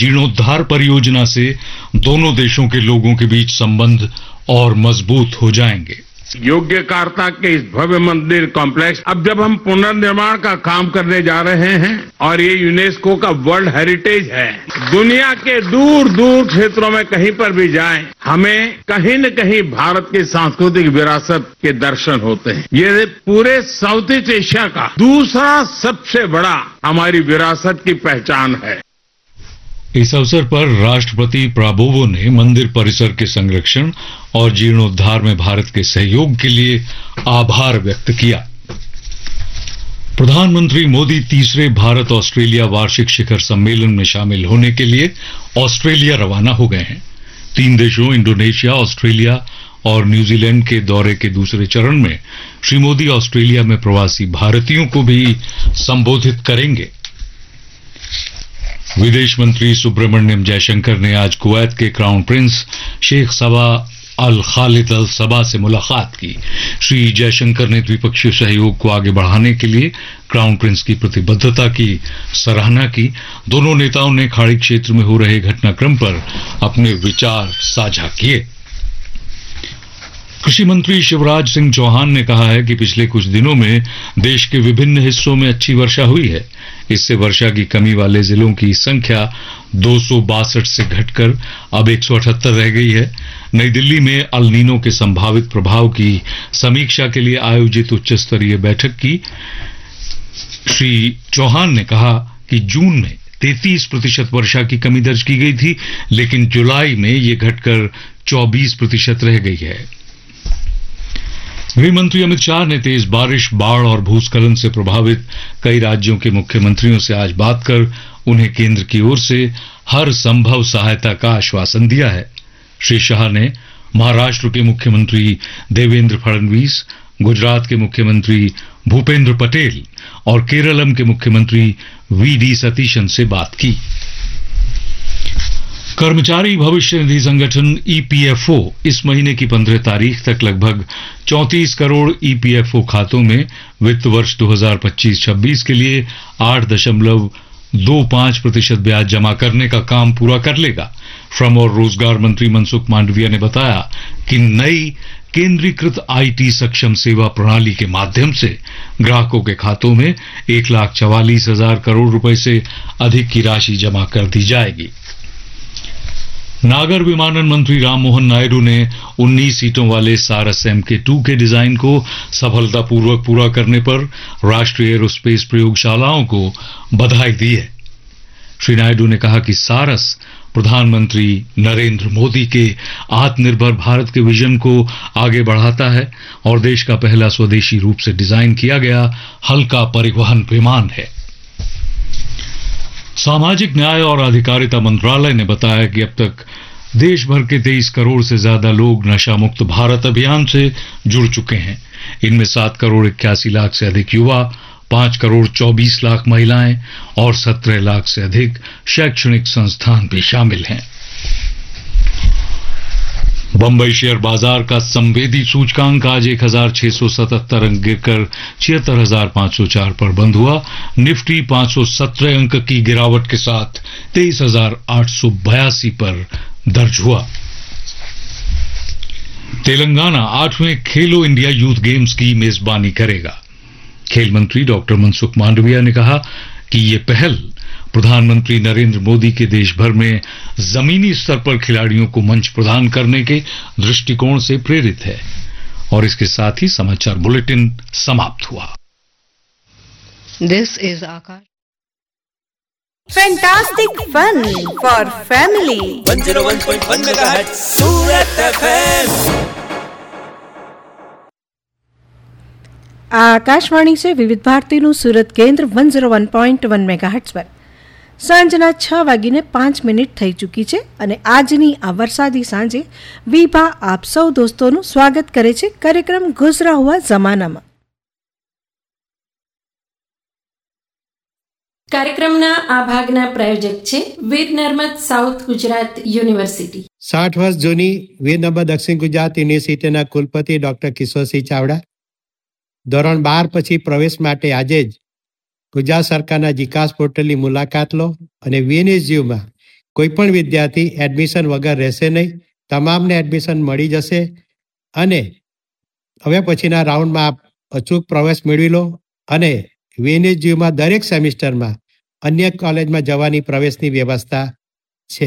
जीर्णोद्धार परियोजना से दोनों देशों के लोगों के बीच संबंध और मजबूत हो जाएंगे। योग्यकार्ता के इस भव्य मंदिर कॉम्प्लेक्स अब जब हम पुनर्निर्माण का काम करने जा रहे हैं और ये यूनेस्को का वर्ल्ड हेरिटेज है, दुनिया के दूर दूर क्षेत्रों में कहीं पर भी जाएं, हमें कहीं न कहीं भारत की सांस्कृतिक विरासत के दर्शन होते हैं। ये पूरे साउथ ईस्ट एशिया का दूसरा सबसे बड़ा हमारी विरासत की पहचान है। इस अवसर पर राष्ट्रपति प्राबोवो ने मंदिर परिसर के संरक्षण और जीर्णोद्धार में भारत के सहयोग के लिए आभार व्यक्त किया। प्रधानमंत्री मोदी तीसरे भारत ऑस्ट्रेलिया वार्षिक शिखर सम्मेलन में शामिल होने के लिए ऑस्ट्रेलिया रवाना हो गए हैं। 3 देशों इंडोनेशिया, ऑस्ट्रेलिया और न्यूजीलैंड के दौरे के दूसरे चरण में श्री मोदी ऑस्ट्रेलिया में प्रवासी भारतीयों को भी संबोधित करेंगे। विदेश मंत्री सुब्रमण्यम जयशंकर ने आज कुवैत के क्राउन प्रिंस शेख सबा अल खालिद अल सबा से मुलाकात की। श्री जयशंकर ने द्विपक्षीय सहयोग को आगे बढ़ाने के लिए क्राउन प्रिंस की प्रतिबद्धता की सराहना की। दोनों नेताओं ने खाड़ी क्षेत्र में हो रहे घटनाक्रम पर अपने विचार साझा किए। कृषि मंत्री शिवराज सिंह चौहान ने कहा है कि पिछले कुछ दिनों में देश के विभिन्न हिस्सों में अच्छी वर्षा हुई है। इससे वर्षा की कमी वाले जिलों की संख्या 262 से घटकर अब 178 रह गई है। नई दिल्ली में अल नीनो के संभावित प्रभाव की समीक्षा के लिए आयोजित उच्च स्तरीय बैठक की श्री चौहान ने कहा कि जून में 33% वर्षा की कमी दर्ज की गई थी, लेकिन जुलाई में ये घटकर 24% रह गई है। गृह मंत्री अमित शाह ने तेज बारिश, बाढ़ और भूस्खलन से प्रभावित कई राज्यों के मुख्यमंत्रियों से आज बात कर उन्हें केंद्र की ओर से हर संभव सहायता का आश्वासन दिया है। श्री शाह ने महाराष्ट्र के मुख्यमंत्री देवेंद्र फडणवीस, गुजरात के मुख्यमंत्री भूपेंद्र पटेल और केरलम के मुख्यमंत्री वी.डी. सतीशन से बात की। कर्मचारी भविष्य निधि संगठन ईपीएफओ इस महीने की 15 तारीख तक लगभग 34 करोड़ ईपीएफओ खातों में वित्त वर्ष 2025-26 के लिए 8.25% ब्याज जमा करने का काम पूरा कर लेगा। श्रम और रोजगार मंत्री मनसुख मांडविया ने बताया कि नई केंद्रीकृत आईटी सक्षम सेवा प्रणाली के माध्यम से ग्राहकों के खातों में 1,44,000 करोड़ रुपए से अधिक की राशि जमा कर दी जाएगी। नागर विमानन मंत्री राममोहन नायडू ने 19 सीटों वाले सारस MK2 के डिजाइन को सफलतापूर्वक पूरा करने पर राष्ट्रीय एरोस्पेस प्रयोगशालाओं को बधाई दी है। श्री नायडू ने कहा कि सारस प्रधानमंत्री नरेंद्र मोदी के आत्मनिर्भर भारत के विजन को आगे बढ़ाता है और देश का पहला स्वदेशी रूप से डिजाइन किया गया हल्का परिवहन विमान है। सामाजिक न्याय और अधिकारिता मंत्रालय ने बताया कि अब तक देश भर के 23 करोड़ से ज्यादा लोग नशा मुक्त भारत अभियान से जुड़ चुके हैं। इनमें 7 करोड़ 81 लाख से अधिक युवा, 5 करोड़ 24 लाख महिलाएं और 17 लाख से अधिक शैक्षणिक संस्थान भी शामिल हैं। बंबई शेयर बाजार का संवेदी सूचकांक आज 1,677 अंक गिरकर 76,504 पर बंद हुआ। निफ्टी 517 अंक की गिरावट के साथ 23,882 पर दर्ज हुआ। तेलंगाना 8वें खेलो इंडिया यूथ गेम्स की मेजबानी करेगा। खेल मंत्री डॉक्टर मनसुख मांडविया ने कहा कि ये पहल प्रधानमंत्री नरेंद्र मोदी के देश भर में जमीनी स्तर पर खिलाड़ियों को मंच प्रदान करने के दृष्टिकोण से प्रेरित है। और इसके साथ ही समाचार बुलेटिन समाप्त हुआ। This is Akash. Fantastic fun for family 101.1 megahertz Surat FM. Akashvani છે વિવિધ ભારતીનું સુરત કેન્દ્ર 101.1 મેગાહર્ટ્ઝ પર સાંજના 6:05 થઈ ચૂકી છે અને આજની આ વરસાદી સાંજે વિભા આપ સૌ દોસ્તોનું સ્વાગત કરે છે કાર્યક્રમ ગુજરા હુઆ જમાનામાં। કાર્યક્રમના આ ભાગના પ્રાયોજક છે વીર નર્મદ સાઉથ ગુજરાત યુનિવર્સિટી। 60 વર્ષ જૂની વીર નર્મદ દક્ષિણ ગુજરાત યુનિવર્સિટીના કુલપતિ ડોક્ટર કિશોરસિંહ ચાવડા ધોરણ 12 પછી પ્રવેશ માટે આજે જ ગુજરાત સરકારના જીકાસ પોર્ટલની મુલાકાત લો અને VNSUમાં કોઈ પણ વિદ્યાર્થી એડમિશન વગર રહેશે નહીં. તમામને એડમિશન મળી જશે અને હવે પછીના રાઉન્ડમાં આપ અચૂક પ્રવેશ મેળવી લો અને VNSGUમાં દરેક સેમિસ્ટરમાં અન્ય કોલેજમાં જવાની પ્રવેશની વ્યવસ્થા છે.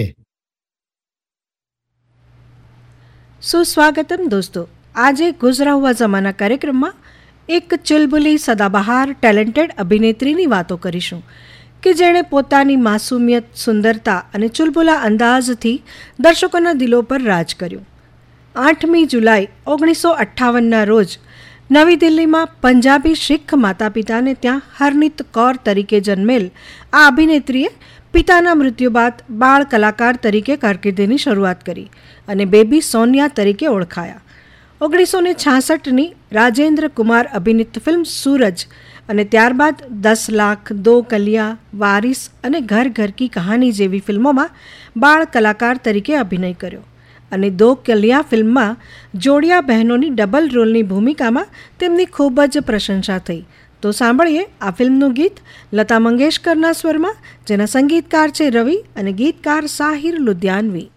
સુસ્વાગતમ દોસ્તો. આજે ગુજરા હુઆ જમાના કાર્યક્રમમાં એક ચુલબુલી સદાબહાર ટેલેન્ટેડ અભિનેત્રીની વાતો કરીશું કે જેણે પોતાની માસૂમિયત, સુંદરતા અને ચુલબુલા અંદાજથી દર્શકોના દિલો પર રાજ કર્યું. 8મી જુલાઈ 1958ના રોજ નવી દિલ્હીમાં પંજાબી શીખ માતા પિતાને ત્યાં હરનીત કૌર તરીકે જન્મેલ આ અભિનેત્રીએ પિતાના મૃત્યુ બાદ બાળ કલાકાર તરીકે કારકિર્દીની શરૂઆત કરી અને બેબી સોનિયા તરીકે ઓળખાયા. 1966ની રાજેન્દ્ર કુમાર અભિનીત ફિલ્મ સૂરજ અને ત્યારબાદ 10 લાખ, દો કલિયા, વારિસ અને ઘર ઘર કી કહાની જેવી ફિલ્મોમાં બાળ કલાકાર તરીકે અભિનય કર્યો અને દો કલિયા ફિલ્મમાં જોડિયા બહેનોની ડબલ રોલની ભૂમિકામાં તેમની ખૂબ જ પ્રશંસા થઈ. તો સાંભળીએ આ ફિલ્મનું ગીત લતા મંગેશકરના સ્વરમાં, જેના સંગીતકાર છે રવિ અને ગીતકાર સાહિર લુધિયાનવી.